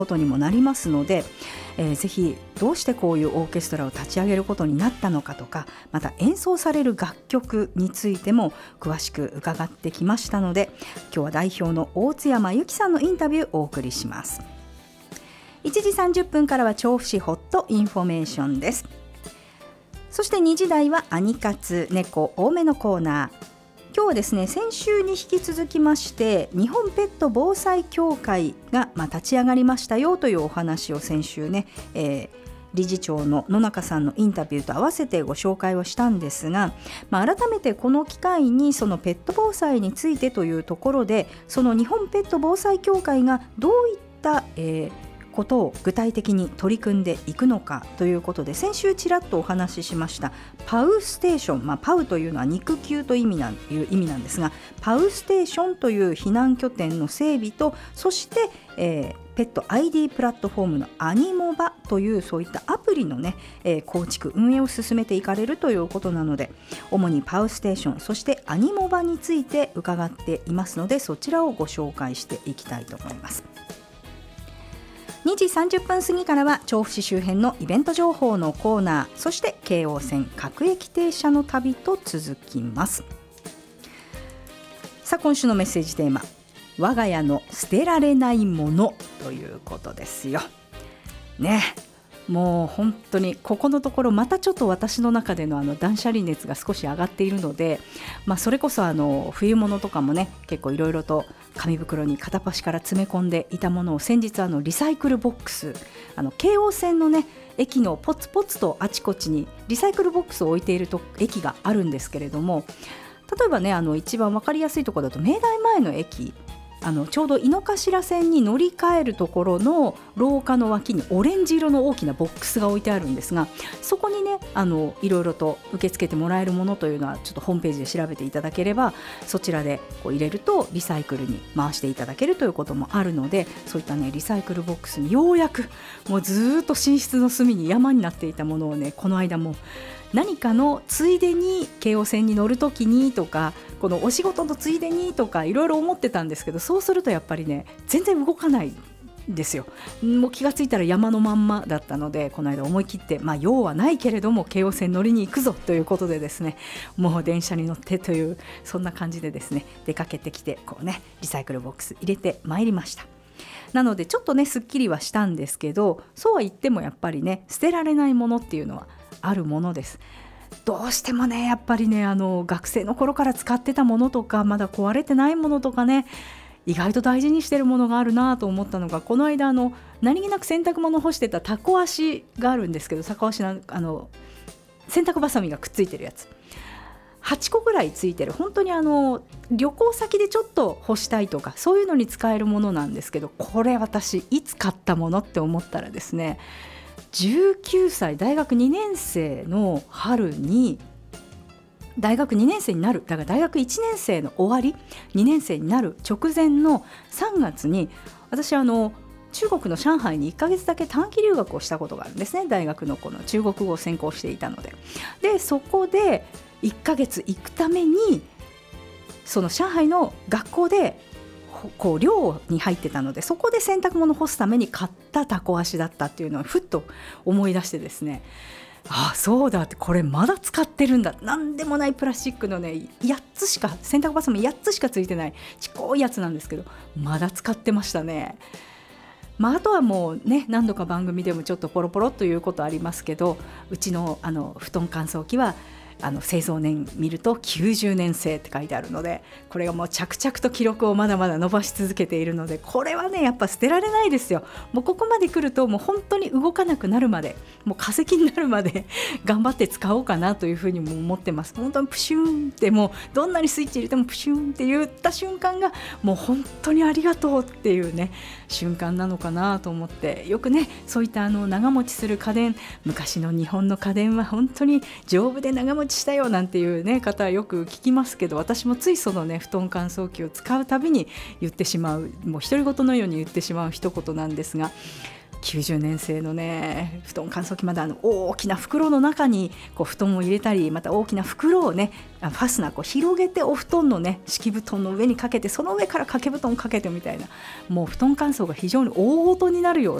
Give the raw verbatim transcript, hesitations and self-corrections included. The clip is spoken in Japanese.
ことにもなりますので、えー、ぜひどうしてこういうオーケストラを立ち上げることになったのかとか、また演奏される楽曲についても詳しく伺ってきましたので、今日は代表の大津山由紀さんのインタビューをお送りします。いちじさんじゅっぷんからは調布市ホットインフォメーションです。そしてにじ台はアニカツ猫多めのコーナー。今日はですね、先週に引き続きまして日本ペット防災協会が、まあ、立ち上がりましたよというお話を先週ね、えー、理事長の野中さんのインタビューと合わせてご紹介をしたんですが、まあ、改めてこの機会にそのペット防災についてというところで、その日本ペット防災協会がどういった、えーことを具体的に取り組んでいくのかということで、先週ちらっとお話ししましたパウステーション、まあ、パウというのは肉球という意味なん、いう意味なんですが、パウステーションという避難拠点の整備と、そして、えー、ペット アイディー プラットフォームのアニモバというそういったアプリの、ねえー、構築運営を進めていかれるということなので、主にパウステーションそしてアニモバについて伺っていますので、そちらをご紹介していきたいと思います。にじさんじゅっぷん過ぎからは調布市周辺のイベント情報のコーナー、そして京王線各駅停車の旅と続きます。さあ、今週のメッセージテーマ、我が家の捨てられないものということですよね。もう本当にここのところまたちょっと私の中でのあの断捨離熱が少し上がっているので、まあ、それこそあの冬物とかもね、結構いろいろと紙袋に片っ端から詰め込んでいたものを、先日あのリサイクルボックス、あの京王線のね駅のポツポツとあちこちにリサイクルボックスを置いていると駅があるんですけれども、例えばね、あの一番分かりやすいところだと明大前の駅、あのちょうど井の頭線に乗り換えるところの廊下の脇にオレンジ色の大きなボックスが置いてあるんですが、そこにね、あのいろいろと受け付けてもらえるものというのはちょっとホームページで調べていただければ、そちらでこう入れるとリサイクルに回していただけるということもあるので、そういったねリサイクルボックスにようやくもうずっと寝室の隅に山になっていたものをね、この間も何かのついでに京王線に乗るときにとか、このお仕事のついでにとかいろいろ思ってたんですけど、そうするとやっぱりね全然動かないんですよ。もう気がついたら山のまんまだったので、この間思い切って、まあ用はないけれども京王線乗りに行くぞということでですね、もう電車に乗ってというそんな感じでですね出かけてきて、こうねリサイクルボックス入れてまいりました。なのでちょっとねすっきりはしたんですけど、そうは言ってもやっぱりね捨てられないものっていうのはあるものです。どうしてもねやっぱりね、あの学生の頃から使ってたものとか、まだ壊れてないものとかね、意外と大事にしてるものがあるなと思ったのが、この間あの何気なく洗濯物干してたタコ足があるんですけど、タコ足のあの洗濯バサミがくっついてるやつはちこぐらいついてる、本当にあの旅行先でちょっと干したいとかそういうのに使えるものなんですけど、これ私いつ買ったものって思ったらですね、じゅうきゅうさい大学にねん生の春に大学にねん生になる、だから大学いちねん生の終わりにねん生になる直前のさんがつに、私あの中国の上海にいっかげつだけ短期留学をしたことがあるんですね。大学のこの中国語を専攻していたので、でそこでいっかげつ行くためにその上海の学校でこう寮に入ってたので、そこで洗濯物を干すために買ったタコ足だったっていうのをふっと思い出してですね、ああそうだって、これまだ使ってるんだ、なんでもないプラスチックのねやっつしか、洗濯バサミやっつしかついてないちっこいやつなんですけど、まだ使ってましたね。まあ、あとはもうね何度か番組でもちょっとポロポロということありますけど、うちのあの布団乾燥機はあの製造年見るときゅうじゅうねん製って書いてあるので、これがもう着々と記録をまだまだ伸ばし続けているので、これはねやっぱ捨てられないですよ。もうここまで来るともう本当に動かなくなるまで、もう化石になるまで頑張って使おうかなというふうにも思ってます。本当にプシューンってもうどんなにスイッチ入れてもプシューンって言った瞬間がもう本当にありがとうっていうね瞬間なのかなと思って、よくねそういったあの長持ちする家電、昔の日本の家電は本当に丈夫で長持ちしたよなんていう、ね、方はよく聞きますけど、私もついそのね布団乾燥機を使うたびに言ってしまう、もう独り言のように言ってしまう一言なんですが、 きゅうじゅうねん製のね布団乾燥機、まだあの大きな袋の中にこう布団を入れたり、また大きな袋をねファスナーこう広げてお布団のね敷布団の上にかけて、その上から掛け布団をかけてみたいな、もう布団乾燥が非常に大事になるよ